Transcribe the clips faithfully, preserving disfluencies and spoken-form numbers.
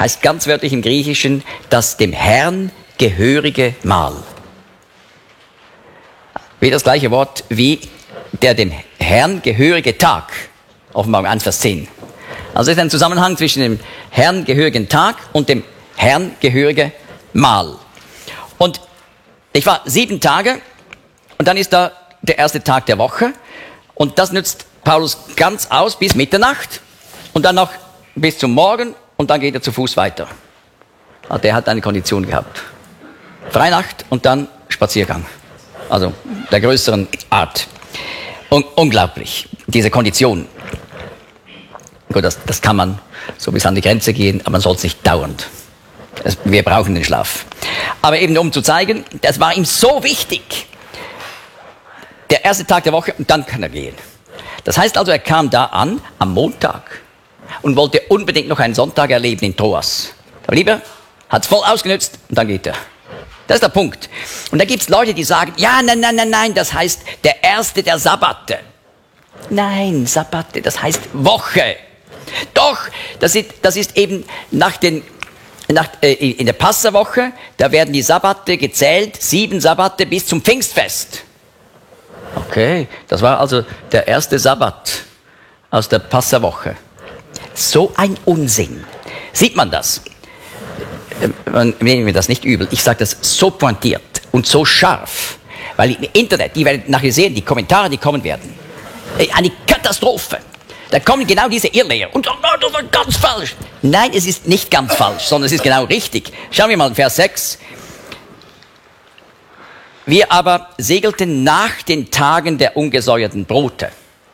heißt ganz wörtlich im Griechischen das dem Herrn gehörige Mahl. Wie das gleiche Wort wie der dem Herrn gehörige Tag. Offenbarung eins, Vers zehn. Also es ist ein Zusammenhang zwischen dem Herrn gehörigen Tag und dem Herrn gehörige Mahl. Und ich war sieben Tage und dann ist da der erste Tag der Woche und das nützt Paulus ganz aus bis Mitternacht und dann noch bis zum Morgen und dann geht er zu Fuß weiter. Also der hat eine Kondition gehabt. Freinacht und dann Spaziergang. Also der größeren Art. Un- unglaublich, diese Kondition. Gut, das, das kann man so bis an die Grenze gehen, aber man soll es nicht dauernd. Das, wir brauchen den Schlaf. Aber eben um zu zeigen, das war ihm so wichtig. Der erste Tag der Woche und dann kann er gehen. Das heißt also, er kam da an am Montag und wollte unbedingt noch einen Sonntag erleben in Troas. Aber lieber, hat es voll ausgenutzt und dann geht er. Das ist der Punkt. Und da gibt es Leute, die sagen, ja, nein, nein, nein, nein, das heißt der erste der Sabbate. Nein, Sabbate, das heißt Woche. Doch, das ist, das ist eben nach den, nach, äh, in der Passawoche, da werden die Sabbate gezählt, sieben Sabbate bis zum Pfingstfest. Okay, das war also der erste Sabbat aus der Passawoche. So ein Unsinn. Sieht man das? Man nehmen mir das nicht übel. Ich sage das so pointiert und so scharf, weil im Internet, die werden nachher sehen, die Kommentare, die kommen werden. Eine Katastrophe. Da kommen genau diese Irrlehrer und sagen, oh, das war ganz falsch. Nein, es ist nicht ganz falsch, sondern es ist genau richtig. Schauen wir mal in Vers sechs. Wir aber segelten nach den Tagen der ungesäuerten Brote.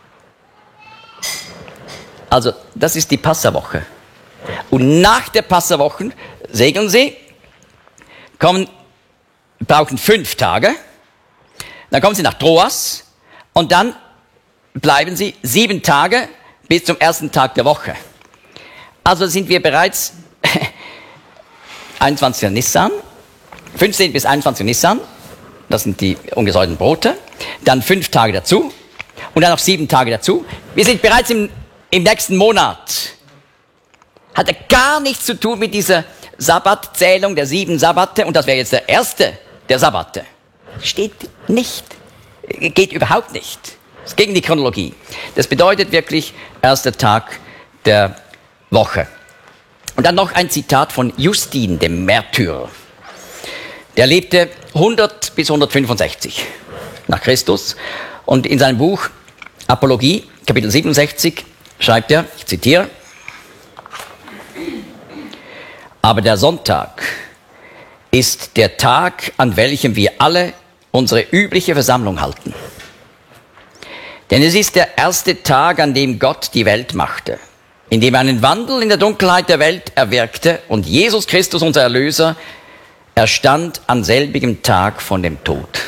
Also, das ist die Passawoche. Und nach der Passawoche segeln sie, kommen, brauchen fünf Tage, dann kommen sie nach Troas und dann bleiben sie sieben Tage bis zum ersten Tag der Woche. Also sind wir bereits einundzwanzigsten Nissan, fünfzehnten bis einundzwanzigsten Nissan, das sind die ungesäuerten Brote, dann fünf Tage dazu und dann noch sieben Tage dazu. Wir sind bereits im, im nächsten Monat. Hat er gar nichts zu tun mit dieser Sabbatzählung der sieben Sabbate und das wäre jetzt der erste der Sabbate. Steht nicht, geht überhaupt nicht. Das ist gegen die Chronologie. Das bedeutet wirklich erster Tag der Woche. Und dann noch ein Zitat von Justin, dem Märtyrer. Der lebte hundert bis hundertfünfundsechzig nach Christus und in seinem Buch Apologie, Kapitel siebenundsechzig, schreibt er, ich zitiere, aber der Sonntag ist der Tag, an welchem wir alle unsere übliche Versammlung halten. Denn es ist der erste Tag, an dem Gott die Welt machte, in dem er einen Wandel in der Dunkelheit der Welt erwirkte und Jesus Christus, unser Erlöser, erstand an selbigem Tag von dem Tod.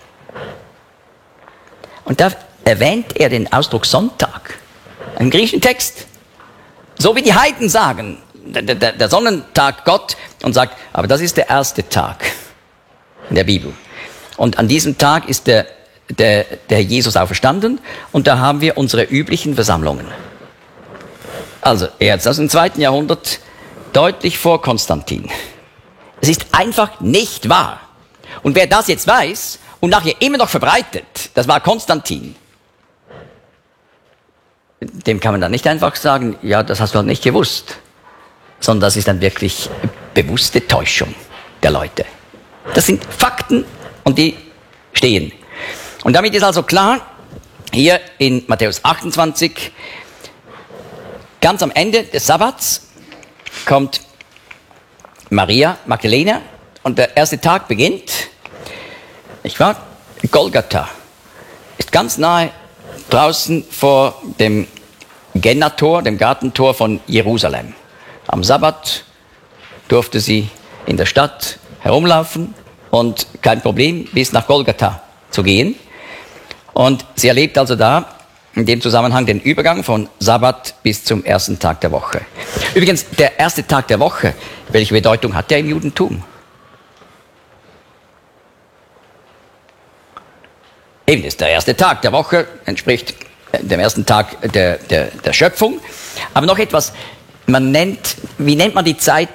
Und da erwähnt er den Ausdruck Sonntag, einen griechischen Text. So wie die Heiden sagen, der, der, der Sonnentag Gott, und sagt, aber das ist der erste Tag in der Bibel. Und an diesem Tag ist der, der, der Jesus auferstanden und da haben wir unsere üblichen Versammlungen. Also, er hat das im zweiten Jahrhundert deutlich vor Konstantin. Es ist einfach nicht wahr. Und wer das jetzt weiß und nachher immer noch verbreitet, das war Konstantin. Dem kann man dann nicht einfach sagen, ja, das hast du halt nicht gewusst. Sondern das ist dann wirklich bewusste Täuschung der Leute. Das sind Fakten und die stehen. Und damit ist also klar, hier in Matthäus achtundzwanzig, ganz am Ende des Sabbats kommt Maria Magdalena und der erste Tag beginnt, nicht wahr? Golgatha ist ganz nahe draußen vor dem Gennator, dem Gartentor von Jerusalem. Am Sabbat durfte sie in der Stadt herumlaufen und kein Problem, bis nach Golgatha zu gehen. Und sie erlebt also da in dem Zusammenhang den Übergang von Sabbat bis zum ersten Tag der Woche. Übrigens, der erste Tag der Woche, welche Bedeutung hat der im Judentum? Eben, das ist der erste Tag der Woche, entspricht dem ersten Tag der, der, der Schöpfung. Aber noch etwas, man nennt, wie nennt man die Zeit